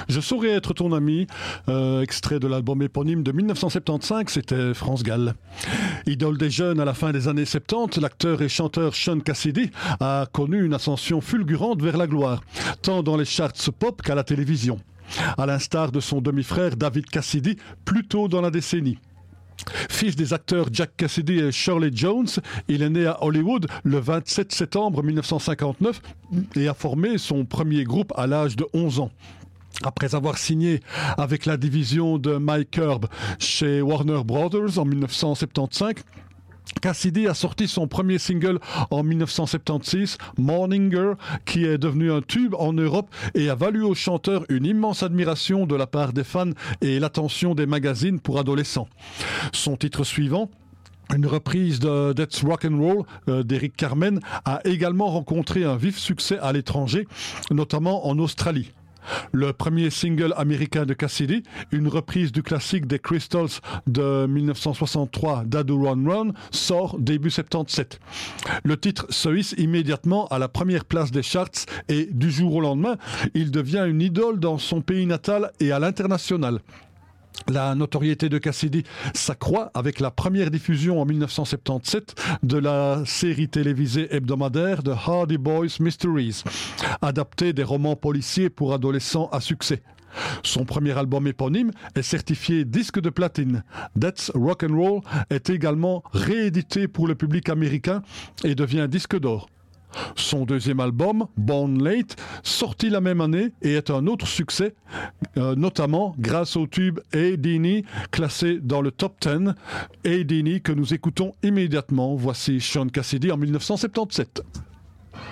Je saurais être ton ami, extrait de l'album éponyme de 1975, c'était France Gall. Idole des jeunes à la fin des années 70, l'acteur et chanteur Sean Cassidy a connu une ascension fulgurante vers la gloire, tant dans les charts pop qu'à la télévision. À l'instar de son demi-frère David Cassidy, plus tôt dans la décennie. Fils des acteurs Jack Cassidy et Shirley Jones, il est né à Hollywood le 27 septembre 1959 et a formé son premier groupe à l'âge de 11 ans. Après avoir signé avec la division de Mike Curb chez Warner Brothers en 1975, Cassidy a sorti son premier single en 1976, Morninger, qui est devenu un tube en Europe et a valu au chanteur une immense admiration de la part des fans et l'attention des magazines pour adolescents. Son titre suivant, une reprise de That's Rock'n'Roll d'Eric Carmen, a également rencontré un vif succès à l'étranger, notamment en Australie. Le premier single américain de Cassidy, une reprise du classique des Crystals de 1963, Dadu Run Run, sort début 77. Le titre se hisse immédiatement à la première place des charts et du jour au lendemain, il devient une idole dans son pays natal et à l'international. La notoriété de Cassidy s'accroît avec la première diffusion en 1977 de la série télévisée hebdomadaire The Hardy Boys Mysteries, adaptée des romans policiers pour adolescents à succès. Son premier album éponyme est certifié disque de platine. That's Rock'n'Roll est également réédité pour le public américain et devient disque d'or. Son deuxième album, Born Late, sorti la même année et est un autre succès, notamment grâce au tube Hey Deanie, classé dans le top 10. Hey Deanie que nous écoutons immédiatement. Voici Sean Cassidy en 1977.